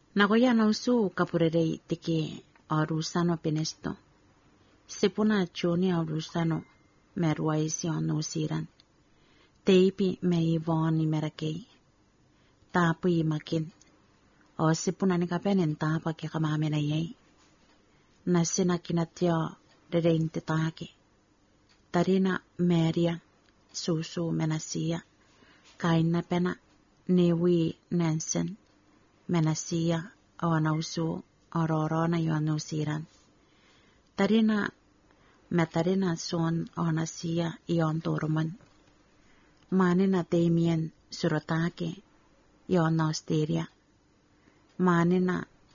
Nagoya nausu kapurerei tiki arusano penesto. Sepuna choni arusano meruaisi onusiran. Teipi me ivoni merakei. Tapu imakin. O sepuna nikapenen tapa kia kamamena yei. Nasina kinatio rereinte taake. Tarina meria susu menasia. Kaina pena newi nansen. Menasia awanausu ororona yonusiran. Tarina metarina son onasia ion turman. Manina teimien surotake ion austeria. Manina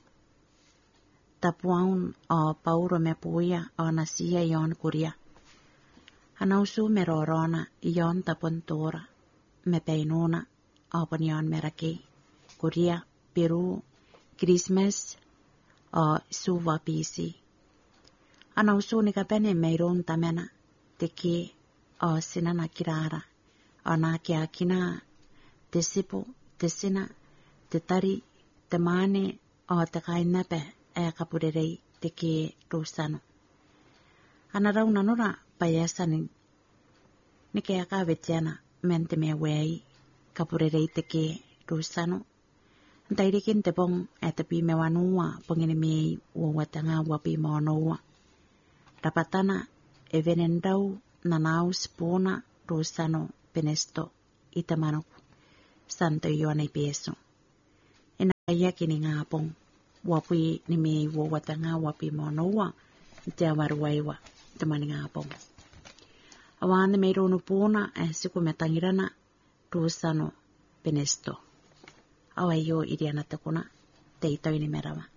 tapuaun o pauro me puya onasia ion kuria. Anausu merorona ion tapuntura me peinuna opon ion merake. Kuria Peru, Christmas, o suva pisi. Anausu nikapene meiron tamena, teki o sinana kirara, o na kia kina, te sipu, te sina, te tari, te mane, o te kainape, e kapurerei, teki rusano. Anarau nanura, payasanin, nikea ka vetiana, mente me wei, kapurerei teki rusano. Tairikin te pong etapi me wanua pongini mei wawatanga wapi maonoa. Rapatana evenendau nanaus puna rusano penesto itamanok santo ione peso. Inaya kini ngapong wapi ni mei wawatanga wapi maonoa te awaruaiwa temani ngapong. Awane meironu puna siku metangirana rusano penesto. Awayo iriana takuna teito ini merawa.